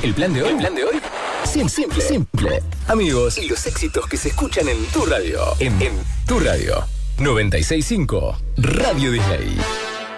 ¿El plan de hoy? Simple. Amigos, y los éxitos que se escuchan en tu radio. En tu radio. 96.5 Radio Disney.